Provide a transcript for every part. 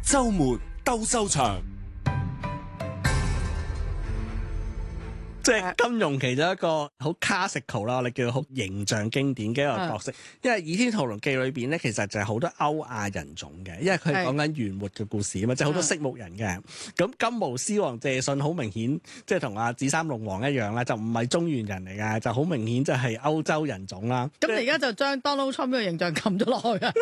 周末鬥獸場。 即係金庸其中一個好 classical 啦，我哋叫做好形象經典嘅一個角色。因為《倚天屠龍記》裏邊咧，其實就係好多歐亞人種嘅，因為佢講緊元末嘅故事啊嘛，即係好多色目人嘅。咁金毛獅王謝遜好明顯，即係同阿紫衫龍王一樣啦，就唔係中原人嚟嘅，就好明顯就係歐洲人種啦。 咁你而家就將 Donald Trump 嘅形象撳咗落去啊！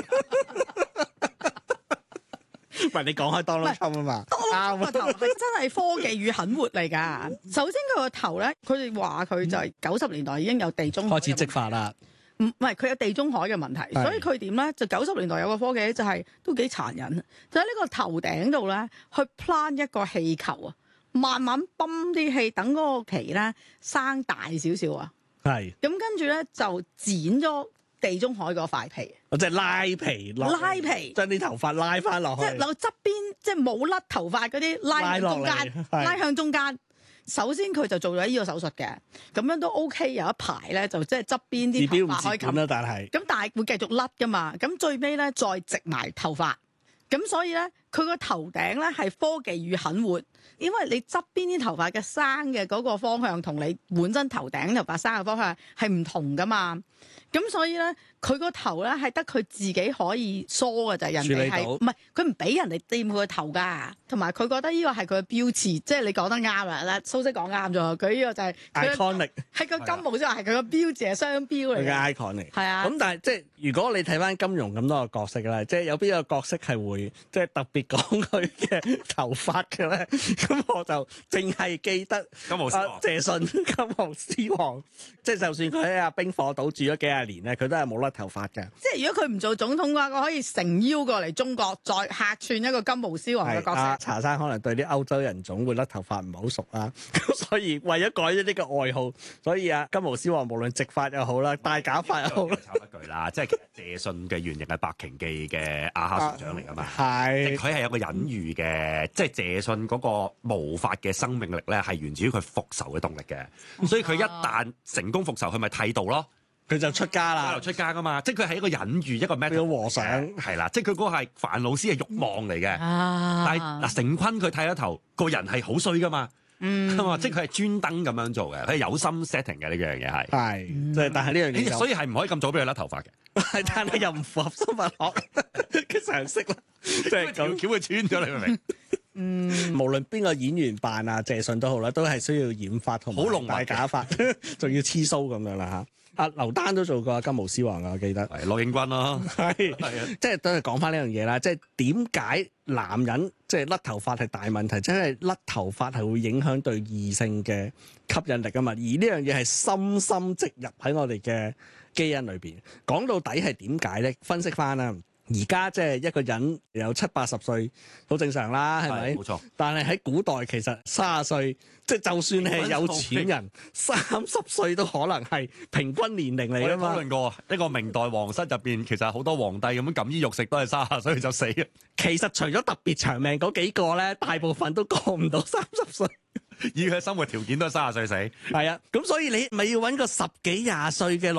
唔係你講開 Donald Trump 啊嘛， 啱個頭係真係科技與狠活嚟㗎。首先佢個頭咧，佢哋話佢就係90年代已經有地中海開始植發啦。 唔係佢有地中海嘅問題，所以佢點咧？就90年代有個科技就係都幾殘忍，就喺呢個頭頂度咧去 plant 一個氣球啊，慢慢泵啲氣，等嗰個旗咧生大少少啊。 係。 咁跟住咧就剪咗地中海嗰塊皮， 我即係拉皮，將啲頭髮拉翻落去， 即係留側邊，即係冇甩頭髮嗰啲拉向中間，拉向中間。首先佢就做咗呢個手術嘅，咁樣都 OK，有一排咧就即係側邊啲頭髮可以冚啦，但係會繼續甩噶嘛。咁最尾咧再植埋頭髮，咁所以咧佢個頭頂咧係科技與狠活，因為你側邊啲頭髮嘅生嘅嗰個方向同你本身頭頂頭髮生嘅方向係唔同噶嘛。咁所以咧，佢個頭咧係得佢自己可以梳嘅就係，人哋係唔係佢唔俾人哋掂佢個頭噶，同埋佢覺得呢個係佢嘅標誌，即係你講得啱啦，蘇軾講啱咗，佢呢個就係 iconic， 係個金毛先話係佢個標誌，係商標嚟嘅。 佢嘅 iconic 係啊。 咁但係即係如果你睇翻金庸咁多個角色咧，即係有邊個角色係會即係特別講佢嘅頭髮嘅咧？咁我就淨係記得金毛獅王謝遜金毛獅王，即係就算佢喺阿冰火島住咗幾廿年咧，佢都係冇甩頭髮嘅。 即係如果佢唔做總統嘅話，佢可以誠邀過嚟中國，再客串一個金毛獅王嘅角色。 茶生可能對啲歐洲人種會甩頭髮唔係好熟啦，咁所以為咗改咗呢個外號，所以金毛獅王無論直髮又好啦，戴假髮又好啦， 插一句啦，即係其實謝遜嘅原型係《白鯨記》嘅亞哈船長嚟㗎嘛， 係佢係有個隱喻嘅，即係謝遜嗰個無法嘅生命力咧，係源自於佢復仇嘅動力嘅，所以佢一旦成功復仇，佢咪剃度咯。 佢就出家啦， 出家噶嘛，即係佢係一個隱喻，一個咩？ 變咗和尚係啦，即係佢嗰個係煩惱絲係慾望嚟嘅。但係嗱，成坤佢剃咗頭，個人係好衰噶嘛，即係佢係專登咁樣做嘅，佢係有心 setting 嘅呢樣嘢係。 係，即係但係呢樣嘢， 所以係唔可以咁早俾佢甩頭髮嘅。 係，但係又唔符合生物學嘅常識啦，即係咁橋會穿咗，你明唔明？ 無論邊個演員扮啊謝遜都好啦，都係需要染髮同埋戴假髮，仲要黐鬚咁樣啦嚇。阿劉丹都做過金毛獅王啊，我記得。 係羅應軍咯， 係即係都係講翻呢樣嘢啦。即係點解男人即係甩頭髮係大問題？即係甩頭髮係會影響對異性嘅吸引力啊嘛。而呢樣嘢係深深植入喺我哋嘅基因裏邊。講到底係點解咧？分析翻啦。而家即係一個人有70-80歲好正常啦，係咪？ 冇錯。 但係喺古代其實30歲，即係就算係有錢人，30歲都可能係平均年齡嚟㗎嘛。 我哋討論過一個明代皇室入邊，其實好多皇帝咁樣錦衣玉食都係30歲就死嘅。 其實除咗特別長命嗰幾個咧，大部分都過唔到30歲。 以佢嘅生活條件都係30歲死。 係啊，咁所以你咪要揾個10幾20歲嘅